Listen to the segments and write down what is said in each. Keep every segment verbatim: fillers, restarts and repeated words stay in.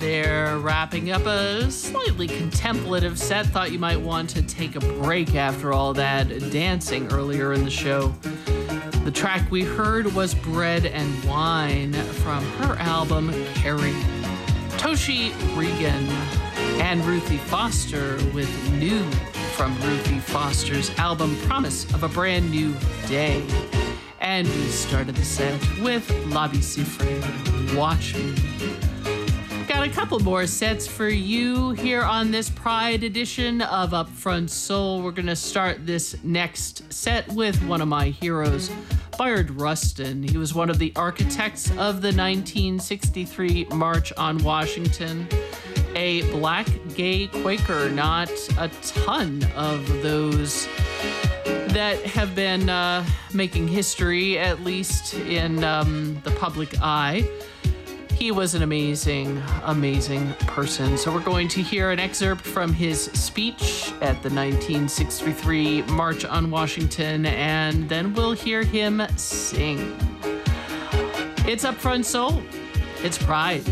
They're wrapping up a slightly contemplative set. Thought you might want to take a break after all that dancing earlier in the show. The track we heard was Bread and Wine from her album Carrie. Toshi Regan and Ruthie Foster with New from Ruthie Foster's album Promise of a Brand New Day. And we started the set with La Vie Si Frere, Watch Me. Got a couple more sets for you here on this Pride edition of Upfront Soul. We're going to start this next set with one of my heroes, Bayard Rustin. He was one of the architects of the nineteen sixty-three March on Washington. A black gay Quaker, not a ton of those that have been uh, making history, at least in um, the public eye. He was an amazing, amazing person. So we're going to hear an excerpt from his speech at the nineteen sixty-three March on Washington, and then we'll hear him sing. It's Upfront Soul. It's Pride.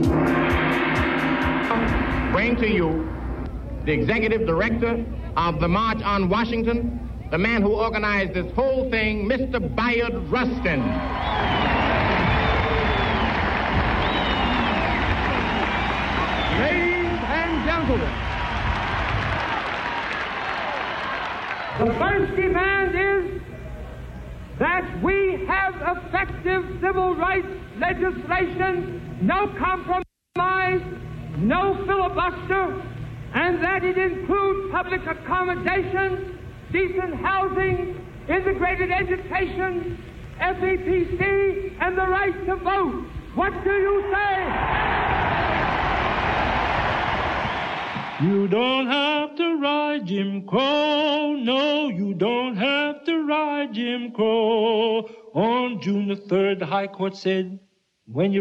Bring to you the executive director of the March on Washington, the man who organized this whole thing, Mister Bayard Rustin. Ladies and gentlemen, the first demand is that we have effective civil rights legislation, no compromise, no filibuster, and that it includes public accommodations, decent housing, integrated education, F E P C, and the right to vote. What do you say? You don't have to ride Jim Crow, no, you don't have to ride Jim Crow. On June the third, the High Court said, when you